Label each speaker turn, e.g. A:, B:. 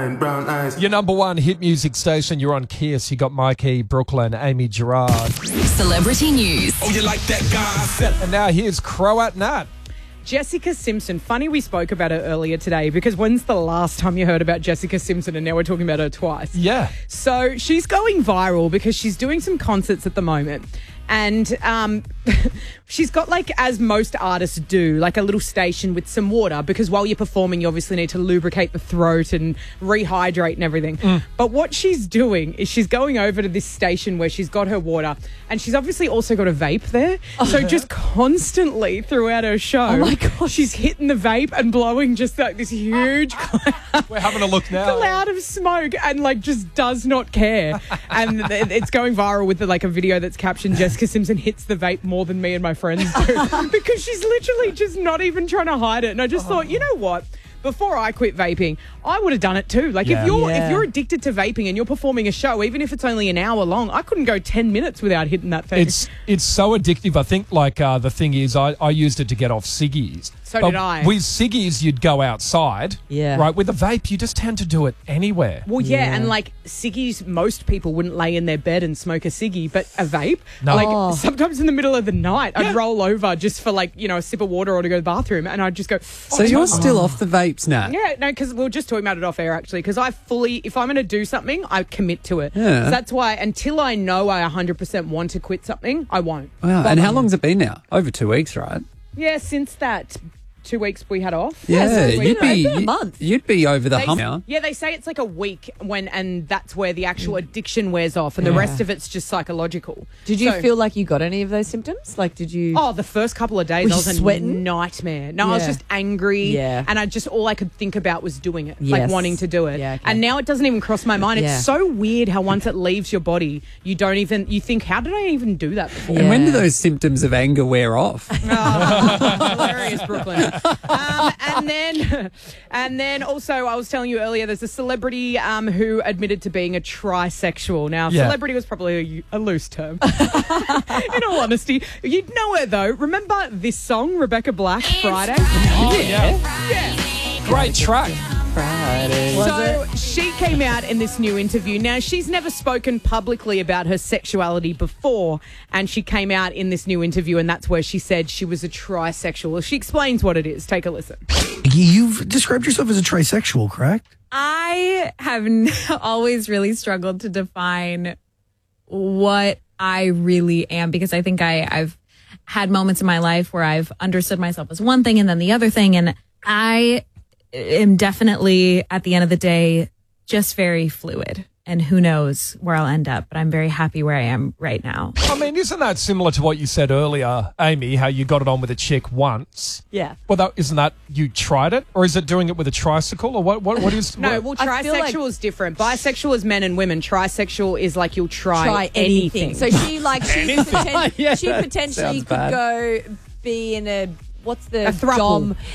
A: And brown eyes.
B: Your number one hit music station. You're on Kiss. You got Mikey, Brooklyn, Amy Gerard.
C: Celebrity news.
D: Oh, you like that guy?
B: And now here's Croat Nat.
E: Jessica Simpson. Funny we spoke about her earlier today because when's the last time you heard about Jessica Simpson and now we're talking about her twice?
B: Yeah.
E: So she's going viral because she's doing some concerts at the moment. And she's got, like, as most artists do, like a little station with some water because while you're performing, you obviously need to lubricate the throat and rehydrate and everything. But what she's doing is she's going over to this station where she's got her water and she's obviously also got a vape there. So just constantly throughout her show, she's hitting the vape and blowing just like this huge
B: We're having a look now.
E: cloud of smoke and, like, just does not care. And it's going viral with, like, a video that's captioned Jessica Simpson hits the vape more than me and my friends do because she's literally just not even trying to hide it. And I just thought, you know what? Before I quit vaping, I would have done it too. Like, if you're addicted to vaping and you're performing a show, even if it's only an hour long, I couldn't go 10 minutes without hitting that thing.
B: It's so addictive. I think, like, the thing is, I used it to get off ciggies.
E: So did I.
B: With ciggies, you'd go outside.
F: Yeah.
B: Right? With a vape, you just tend to do it anywhere.
E: Well, yeah, and, like, ciggies, most people wouldn't lay in their bed and smoke a ciggy, but a vape,
B: No.
E: like, sometimes in the middle of the night, I'd roll over just for, like, you know, a sip of water or to go to the bathroom, and I'd just go...
G: So you're still off the vapes now?
E: Yeah, no, because we were just talking about it off air, actually, because if I'm going to do something, I commit to it.
G: Yeah.
E: So that's why, until I know I 100% want to quit something, I won't.
G: Wow. And how long's it been now? Over 2 weeks, right?
E: Yeah, since that 2 weeks we had off.
G: Yeah,
E: so
G: you'd be
F: a month.
G: You'd be over the hump
E: They,
G: now.
E: yeah, they say it's like a week and that's where the actual addiction wears off, and the rest of it's just psychological.
F: Did you
E: So-
F: feel like you got any of those symptoms? Like, did you...
E: Oh, the first couple of days
F: Were
E: I
F: you
E: was
F: sweating?
E: a nightmare. No, I was
F: Yeah.
E: just angry.
F: Yeah.
E: And all I could think about was doing it, like
F: Yes.
E: wanting to do it.
F: Yeah, okay.
E: And now it doesn't even cross my mind.
F: Yeah.
E: It's so weird how once it leaves your body, you think, how did I even do that before?
G: And when do
F: Yeah.
G: those symptoms of anger wear off?
E: Hilarious, Brooklyn. And then also, I was telling you earlier, there's a celebrity who admitted to being a trisexual. Now,
B: Yeah.
E: celebrity was probably a loose term. In all honesty, you'd know her though. Remember this song, Rebecca Black, Friday?
B: Oh, yeah. Great track.
E: So she came out in this new interview. Now, she's never spoken publicly about her sexuality before, and she came out in this new interview, and that's where she said she was a trisexual. She explains what it is. Take a listen.
H: You've described yourself as a trisexual, correct?
I: I have always really struggled to define what I really am, because I think I've had moments in my life where I've understood myself as one thing and then the other thing. And I am definitely, at the end of the day, just very fluid. And who knows where I'll end up, but I'm very happy where I am right now.
B: I mean, isn't that similar to what you said earlier, Amy, how you got it on with a chick once?
F: Yeah.
B: Well, isn't that you tried it? Or is it doing it with a tricycle? Or what is...
E: No,
B: what-
E: well,
F: I feel
E: trisexual is different. Bisexual is men and women. Trisexual is like you'll try
F: anything. So she
G: Yeah,
F: she potentially
G: sounds
F: could
G: bad.
F: go be in a... What's the
E: A throuple.
F: dom?